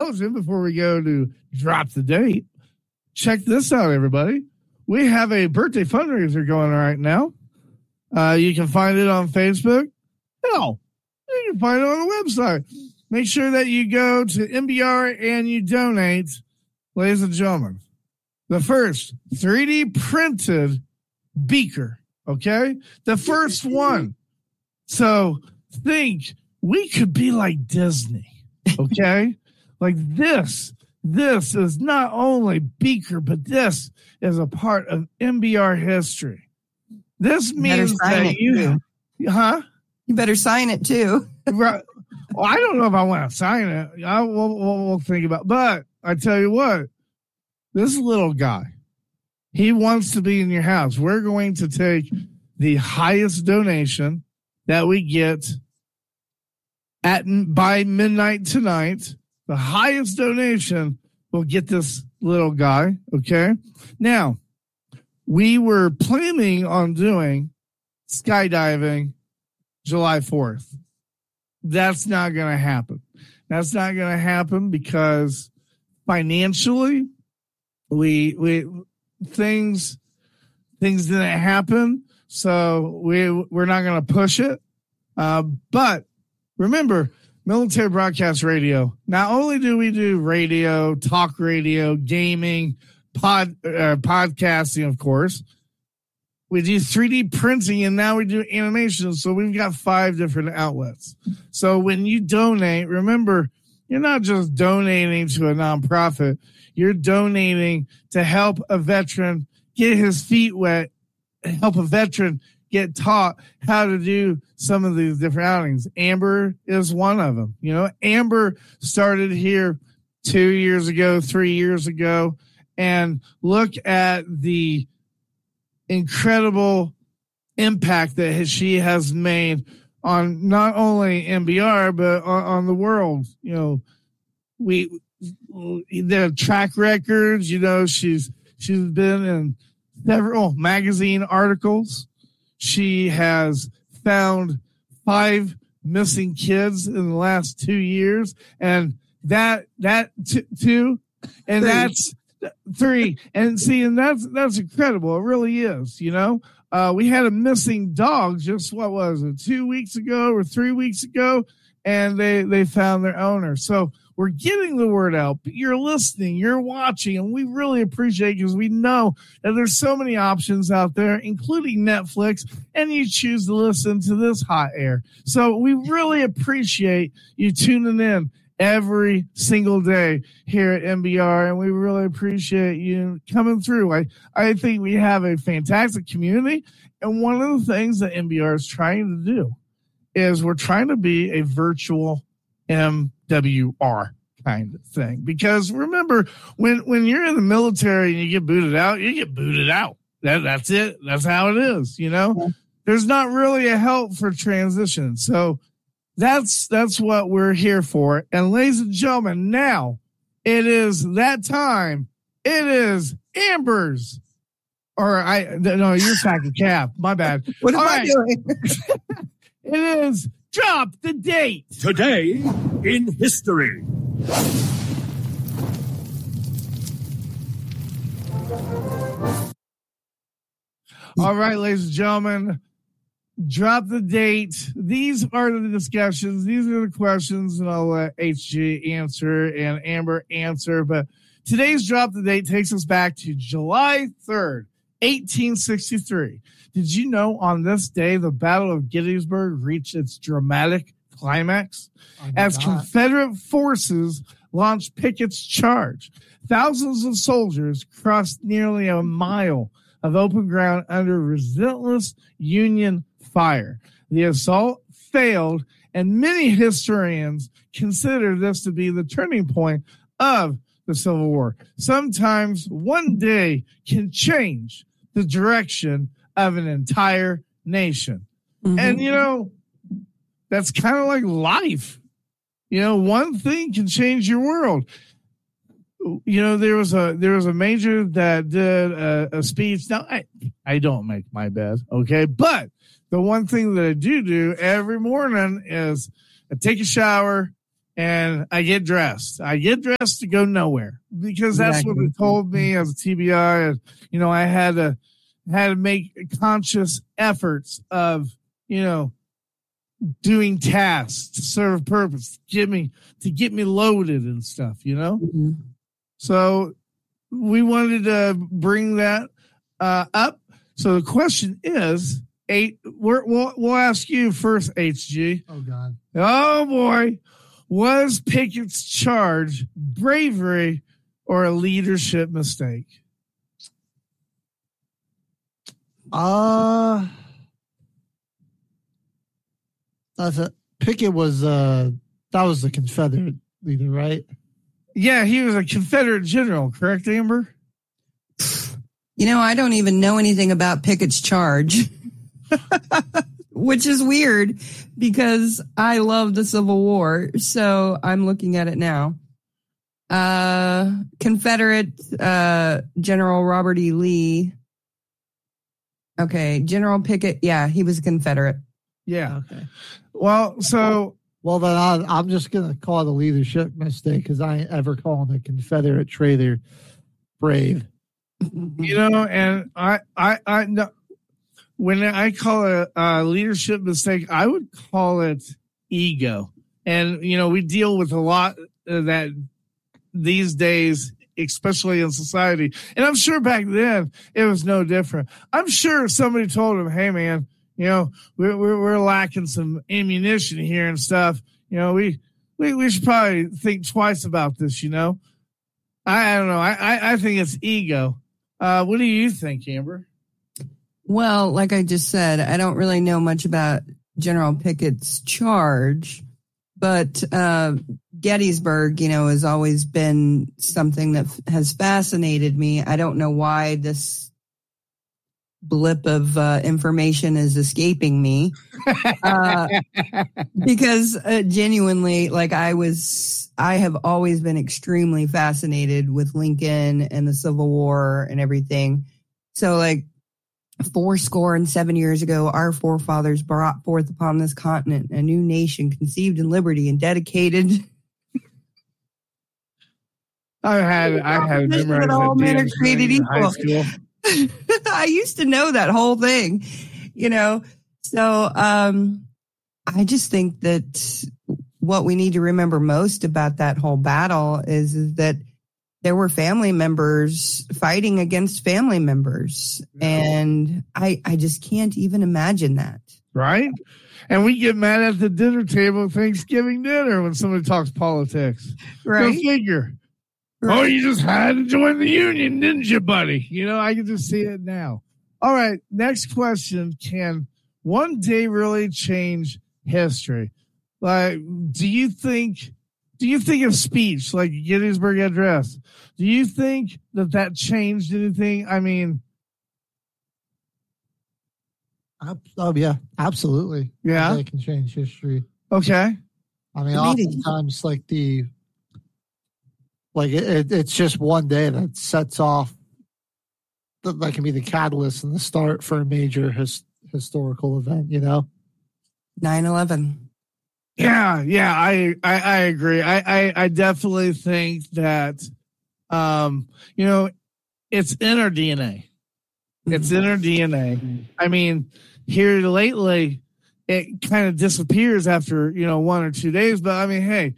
promotion before we go to drop the date. Check this out, everybody. We have a birthday fundraiser going right now. You can find it on Facebook. Hell, you can find it on the website. Make sure that you go to MBR and you donate, ladies and gentlemen. The first 3D printed beaker, okay? The first one. So think we could be like Disney, okay? Like this is not only beaker, but this is a part of MBR history. This means that you better sign it too. Right. Well, I don't know if I want to sign it. We'll think about it. But I tell you what, this little guy, he wants to be in your house. We're going to take the highest donation that we get by midnight tonight. The highest donation will get this little guy. Okay. Now, we were planning on doing skydiving July 4th. That's not going to happen. That's not going to happen because financially, things didn't happen. So we're not going to push it. But remember, Military Broadcast Radio, not only do we do radio, talk radio, gaming, podcasting, of course, we do 3D printing, and now we do animation. So we've got 5 different outlets. So when you donate, remember, you're not just donating to a nonprofit. You're donating to help a veteran get his feet wet, help a veteran get taught how to do some of these different outings. Amber is one of them. You know, Amber started here 2 years ago, 3 years ago, and look at the incredible impact that she has made on not only MBR, but on the world. You know, the track records, you know, she's been in several magazine articles. She has found 5 missing kids in the last 2 years, and that's 2, and that's 3. And see, and that's incredible. It really is. You know, we had a missing dog just, what was it, 2 weeks ago or 3 weeks ago, and they found their owner. So we're getting the word out. You're listening, you're watching, and we really appreciate it because we know that there's so many options out there, including Netflix, and you choose to listen to this hot air. So we really appreciate you tuning in every single day here at MBR, and we really appreciate you coming through. I think we have a fantastic community, and one of the things that MBR is trying to do is we're trying to be a virtual MWR kind of thing. Because remember, when you're in the military and you get booted out, you get booted out. That's it. That's how it is, you know? Yeah. There's not really a help for transition. So that's what we're here for. And ladies and gentlemen, now it is that time. It is Amber's. No, you're Sack Cap. My bad. What am I doing? It is Drop the Date. Today in history. All right, ladies and gentlemen, drop the date. These are the discussions. These are the questions, and I'll let HG answer and Amber answer. But today's drop the date takes us back to July 3rd, 1863. Did you know on this day, the Battle of Gettysburg reached its dramatic climax as Confederate forces launched Pickett's charge? Thousands of soldiers crossed nearly a mile of open ground under relentless Union fire. The assault failed, and many historians consider this to be the turning point of the Civil War. Sometimes one day can change the direction of an entire nation. Mm-hmm. And, you know, that's kind of like life. You know, one thing can change your world. You know, there was a major that did a speech. Now, I don't make my bed, okay? But the one thing that I do every morning is I take a shower and I get dressed. I get dressed to go nowhere because that's what they told me as a TBI. And, you know, I had to make conscious efforts of, you know, doing tasks to serve a purpose, to get me loaded and stuff, you know? Mm-hmm. So we wanted to bring that up. So the question is, we'll ask you first, HG. Oh, God. Oh, boy. Was Pickett's charge bravery or a leadership mistake? Pickett was that was the Confederate leader, right? Yeah, he was a Confederate general, correct, Amber? You know, I don't even know anything about Pickett's charge, which is weird because I love the Civil War. So I'm looking at it now. Confederate General Robert E. Lee. Okay, General Pickett. Yeah, he was a Confederate. Yeah. Okay. Well, then I'm just going to call it a leadership mistake because I ain't ever calling a Confederate traitor brave. You know, and I know when I call it a leadership mistake, I would call it ego. And, you know, we deal with a lot of that these days, especially in society. And I'm sure back then it was no different. I'm sure if somebody told him, hey, man, you know, we're lacking some ammunition here and stuff. You know, we should probably think twice about this, you know. I don't know. I think it's ego. What do you think, Amber? Well, like I just said, I don't really know much about General Pickett's charge, but Gettysburg, you know, has always been something that has fascinated me. I don't know why this blip of information is escaping me because genuinely, like I have always been extremely fascinated with Lincoln and the Civil War and everything. So like 77 years ago, our forefathers brought forth upon this continent a new nation conceived in liberty and dedicated. I had memorized all men are created in high equal. school. I used to know that whole thing, you know. So I just think that what we need to remember most about that whole battle is that there were family members fighting against family members. And I just can't even imagine that. Right? And we get mad at the dinner table at Thanksgiving dinner when somebody talks politics. Right. Go figure. Right. Oh, you just had to join the union, didn't you, buddy? You know, I can just see it now. All right. Next question. Can one day really change history? Like, do you think of speech like Gettysburg Address? Do you think that changed anything? I mean, oh yeah, absolutely. Yeah, it can change history. Okay. I mean, oftentimes it's just one day that sets off. That can be the catalyst and the start for a major historical event. You know, 9/11. Yeah, I agree. I definitely think that, you know, it's in our DNA. It's in our DNA. I mean, here lately, it kind of disappears after, you know, 1 or 2 days. But I mean, hey,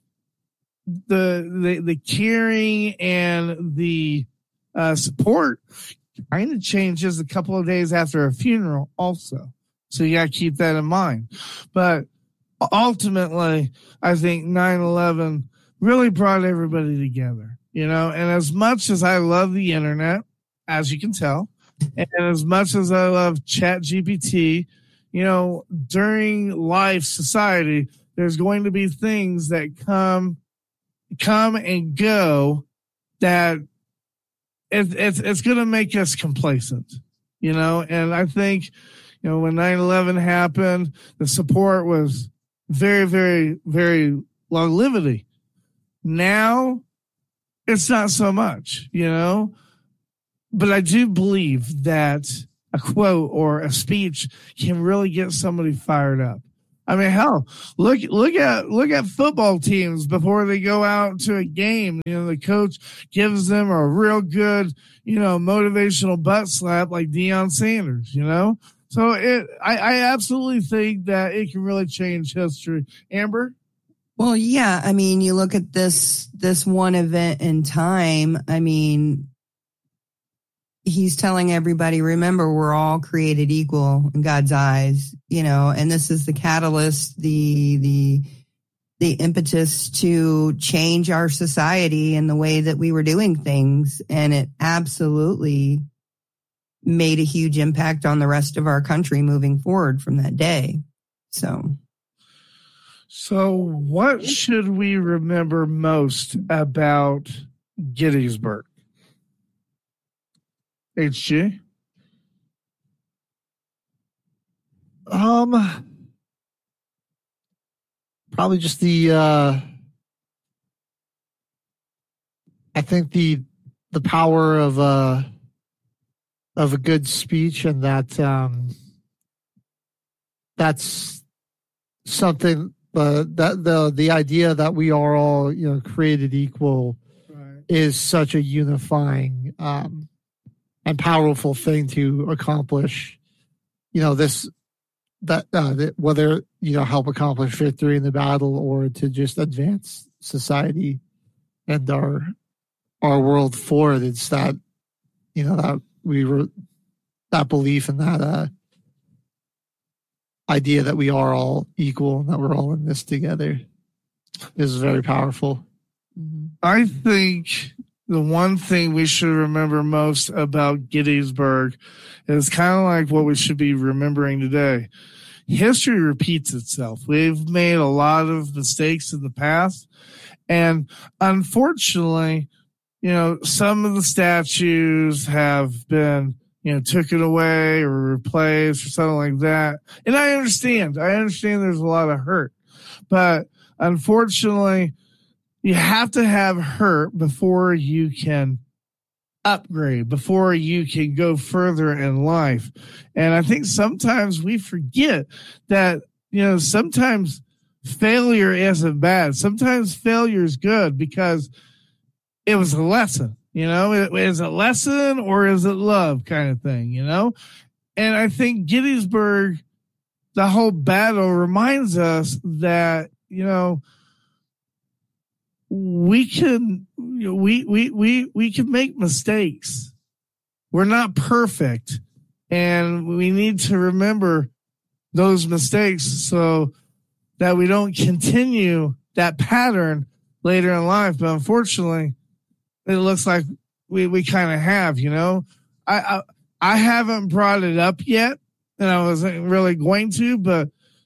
the caring and the support kind of changes a couple of days after a funeral also. So you got to keep that in mind. But ultimately, I think 9/11 really brought everybody together, you know, and as much as I love the internet, as you can tell, and as much as I love ChatGPT, you know, during life society, there's going to be things that come and go that it's going to make us complacent, you know, and I think, you know, when 9/11 happened, the support was very, very, very longevity. Now, it's not so much, you know, but I do believe that a quote or a speech can really get somebody fired up. I mean, hell, look at football teams before they go out to a game. You know, the coach gives them a real good, you know, motivational butt slap like Deion Sanders, you know? So I absolutely think that it can really change history. Amber? Well, yeah. I mean, you look at this one event in time. I mean, he's telling everybody, remember, we're all created equal in God's eyes, you know, and this is the catalyst, the impetus to change our society and the way that we were doing things. And it absolutely made a huge impact on the rest of our country moving forward from that day. So what should we remember most about Gettysburg? HG? Probably just the I think the power of a good speech, and that that's something that the idea that we are all, you know, created equal, right, is such a unifying and powerful thing to accomplish, you know, that whether, you know, help accomplish victory in the battle or to just advance society and our world forward. It's that, you know, that we were, that belief and that idea that we are all equal and that we're all in this together is very powerful. I think the one thing we should remember most about Gettysburg is kind of like what we should be remembering today. History repeats itself. We've made a lot of mistakes in the past, and unfortunately, you know, some of the statues have been, you know, taken away or replaced or something like that. And I understand there's a lot of hurt, but unfortunately, you have to have hurt before you can upgrade, before you can go further in life. And I think sometimes we forget that, you know, sometimes failure isn't bad. Sometimes failure is good because it was a lesson, you know, is it a lesson or is it love kind of thing, you know? And I think Gettysburg, the whole battle reminds us that, you know, we can make mistakes. We're not perfect, and we need to remember those mistakes so that we don't continue that pattern later in life. But unfortunately, it looks like we kind of have, you know. I haven't brought it up yet, and I wasn't really going to, but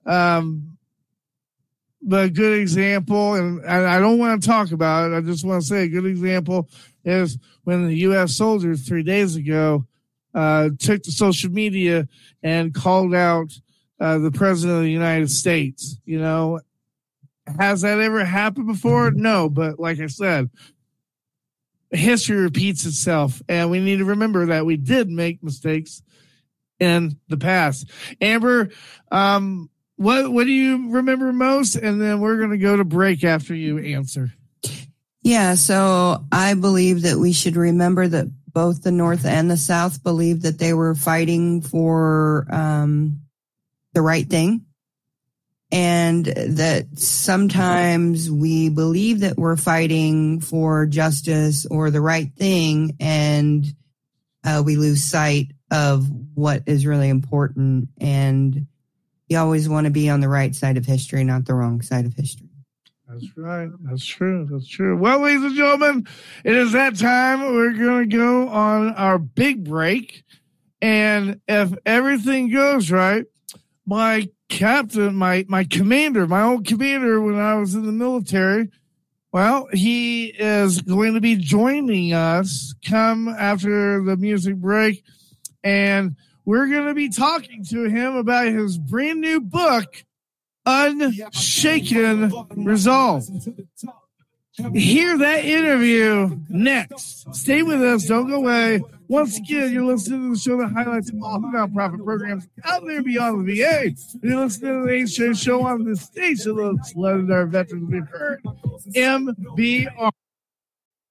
a good example, and I don't want to talk about it, I just want to say a good example is when the U.S. soldiers 3 days ago took to social media and called out the President of the United States. You know, has that ever happened before? No, but like I said, history repeats itself, and we need to remember that we did make mistakes in the past. Amber, what do you remember most? And then we're going to go to break after you answer. Yeah, so I believe that we should remember that both the North and the South believed that they were fighting for the right thing. And that sometimes we believe that we're fighting for justice or the right thing, and we lose sight of what is really important. And you always want to be on the right side of history, not the wrong side of history. That's right. That's true. That's true. Well, ladies and gentlemen, it is that time. We're going to go on our big break. And if everything goes right, my captain, my commander, my old commander when I was in the military, well, he is going to be joining us come after the music break. And we're going to be talking to him about his brand new book, Unshaken Resolve. Hear that interview next. Stay with us. Don't go away. Once again, you're listening to the show that highlights all the nonprofit programs out there beyond the VA. And you're listening to the H.J. Show on the station of those legendary veterans we've heard, MBR.